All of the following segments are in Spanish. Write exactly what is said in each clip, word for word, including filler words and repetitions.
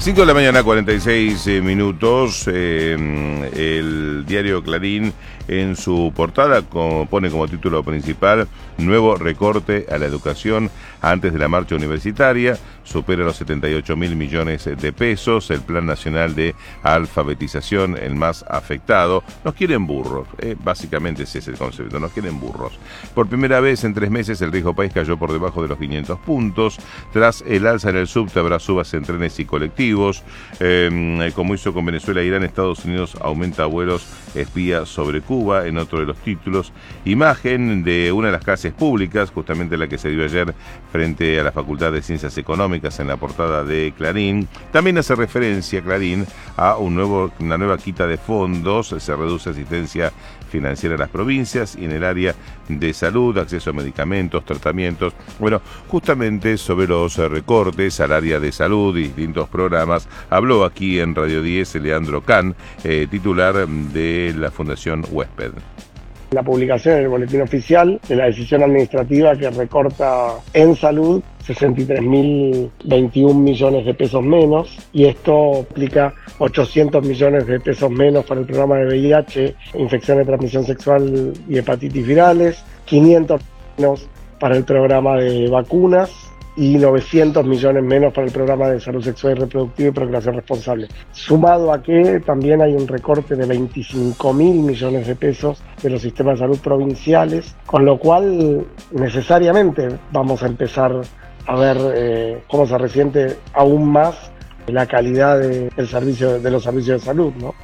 cinco de la mañana, cuarenta y seis eh, minutos. Eh, el diario Clarín en su portada como, pone como título principal: nuevo recorte a la educación antes de la marcha universitaria, supera los setenta y ocho mil millones de pesos, el Plan Nacional de Alfabetización el más afectado. Nos quieren burros, eh, básicamente ese es el concepto, nos quieren burros. Por primera vez en tres meses el riesgo país cayó por debajo de los quinientos puntos, tras el alza en el subte habrá subas en trenes y colectivos, eh, como hizo con Venezuela e Irán. Estados Unidos aumenta vuelos espía sobre Cuba, en otro de los títulos. Imagen de una de las clases públicas, justamente la que se dio ayer frente a la Facultad de Ciencias Económicas, en la portada de Clarín. También hace referencia Clarín a un nuevo, una nueva quita de fondos, se reduce asistencia financiera a las provincias y en el área de salud, acceso a medicamentos, tratamientos. Bueno, justamente sobre los recortes al área de salud y distintos programas, habló aquí en Radio diez Leandro Can, eh, titular de la Fundación Huésped. La publicación en el boletín oficial de la decisión administrativa que recorta en salud sesenta y tres mil veintiún millones de pesos menos, y esto implica ochocientos millones de pesos menos para el programa de V I H, infección de transmisión sexual y hepatitis virales, quinientos menos para el programa de vacunas y novecientos millones menos para el programa de salud sexual y reproductiva y procreación responsable. Sumado a que también hay un recorte de veinticinco mil millones de pesos de los sistemas de salud provinciales, con lo cual necesariamente vamos a empezar a ver eh, cómo se resiente aún más la calidad de, del servicio, de los servicios de salud, ¿no?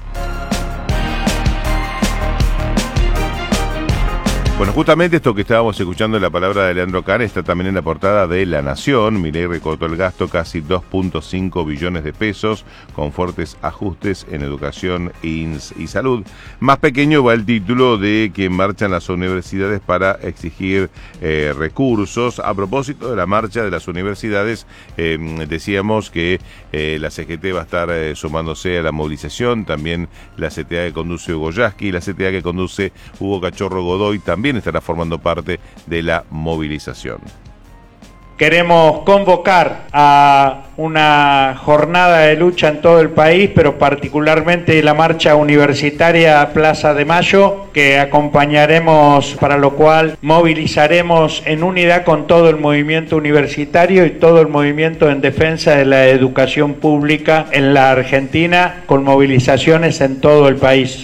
Bueno, justamente esto que estábamos escuchando en la palabra de Leandro Can está también en la portada de La Nación. Milei recortó el gasto casi dos punto cinco billones de pesos con fuertes ajustes en educación y, y salud. Más pequeño va el título de que marchan las universidades para exigir eh, recursos. A propósito de la marcha de las universidades, eh, decíamos que eh, la C G T va a estar eh, sumándose a la movilización, también la C T A que conduce Hugo Yasky y la C T A que conduce Hugo Cachorro Godoy también estará formando parte de la movilización. Queremos convocar a una jornada de lucha en todo el país, pero particularmente la marcha universitaria Plaza de Mayo, que acompañaremos, para lo cual movilizaremos en unidad con todo el movimiento universitario y todo el movimiento en defensa de la educación pública en la Argentina, con movilizaciones en todo el país.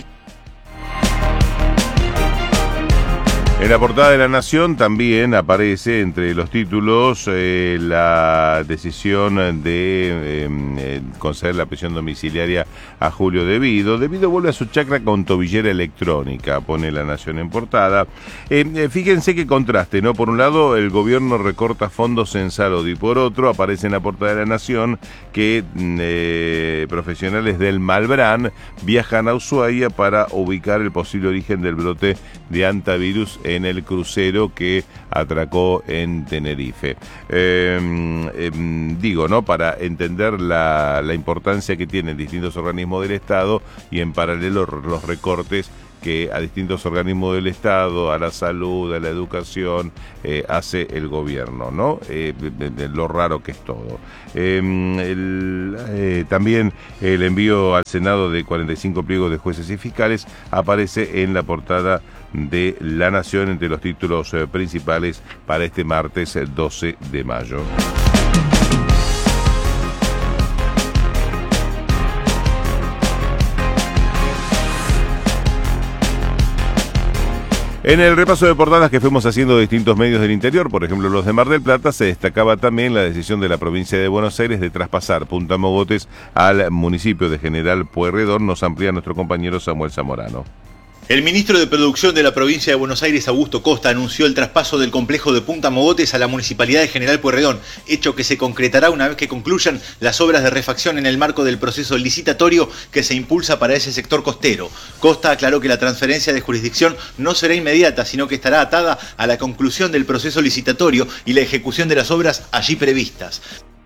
En la portada de La Nación también aparece entre los títulos eh, la decisión de eh, conceder la prisión domiciliaria a Julio De Vido. De Vido vuelve a su chacra con tobillera electrónica, pone La Nación en portada. Eh, eh, fíjense qué contraste, ¿no? Por un lado, el gobierno recorta fondos en salud y por otro aparece en la portada de La Nación que eh, profesionales del Malbrán viajan a Ushuaia para ubicar el posible origen del brote de antivirus en el crucero que atracó en Tenerife. Eh, eh, digo, ¿no? Para entender la, la importancia que tienen distintos organismos del Estado y en paralelo los recortes que a distintos organismos del Estado, a la salud, a la educación, eh, hace el gobierno, ¿no? Eh, de, de lo raro que es todo. Eh, el, eh, también el envío al Senado de cuarenta y cinco pliegos de jueces y fiscales aparece en la portada de La Nación entre los títulos eh, principales para este martes doce de mayo. En el repaso de portadas que fuimos haciendo de distintos medios del interior, por ejemplo los de Mar del Plata, se destacaba también la decisión de la provincia de Buenos Aires de traspasar Punta Mogotes al municipio de General Pueyrredón. Nos amplía nuestro compañero Samuel Zamorano. El ministro de Producción de la provincia de Buenos Aires, Augusto Costa, anunció el traspaso del complejo de Punta Mogotes a la municipalidad de General Pueyrredón, hecho que se concretará una vez que concluyan las obras de refacción en el marco del proceso licitatorio que se impulsa para ese sector costero. Costa aclaró que la transferencia de jurisdicción no será inmediata, sino que estará atada a la conclusión del proceso licitatorio y la ejecución de las obras allí previstas.